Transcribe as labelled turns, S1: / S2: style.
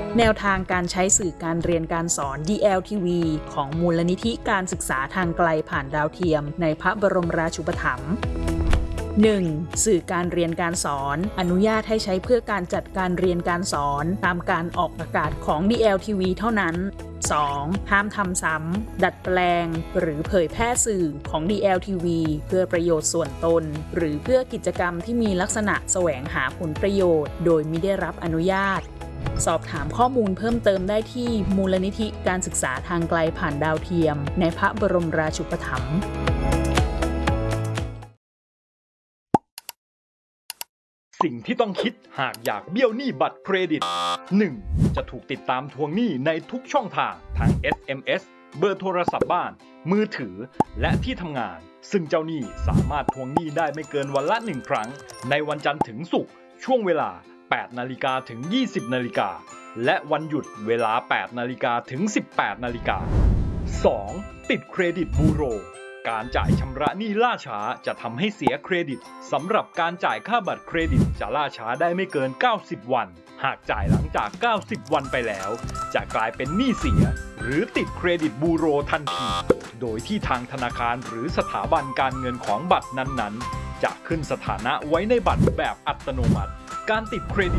S1: แนวทางการใช้สื่อการเรียนการสอน DLTV ของมูลนิธิการศึกษาทางไกลผ่านดาวเทียมในพระบรมราชูปถัมภ์ 1. สื่อการเรียนการสอนอนุญาตให้ใช้เพื่อการจัดการเรียนการสอนตามการออกอากาศของ DLTV เท่านั้น 2. ห้ามทำซ้ำดัดแปลงหรือเผยแพร่สื่อของ DLTV เพื่อประโยชน์ส่วนตนหรือเพื่อกิจกรรมที่มีลักษณะแสวงหาผลประโยชน์โดยมิได้รับอนุญาตสอบถามข้อมูลเพิ่มเติมได้ที่มูลนิธิการศึกษาทางไกลผ่านดาวเทียมในพระบรมราชูปถัมภ์
S2: สิ่งที่ต้องคิดหากอยากเบี้ยวหนี้บัตรเครดิต 1. จะถูกติดตามทวงหนี้ในทุกช่องทางทั้ง SMS เบอร์โทรศัพท์บ้านมือถือและที่ทำงานซึ่งเจ้าหนี้สามารถทวงหนี้ได้ไม่เกินวันละ1ครั้งในวันจันทร์ถึงศุกร์ช่วงเวลา 8 นาฬิกาถึง 20 นาฬิกาและวันหยุดเวลา 8 นาฬิกาถึง 18 นาฬิกา 2. ติดเครดิตบูโรการจ่ายชำระหนี้ล่าช้าจะทำให้เสียเครดิตสำหรับการจ่ายค่าบัตรเครดิตจะล่าช้าได้ไม่เกิน90วันหากจ่ายหลังจาก90วันไปแล้วจะกลายเป็นหนี้เสียหรือติดเครดิตบูโรทันทีโดยที่ทางธนาคารหรือสถาบันการเงินของบัตรนั้นๆจะขึ้นสถานะไว้ในบัตรแบบอัตโนมัติการติดเครดิต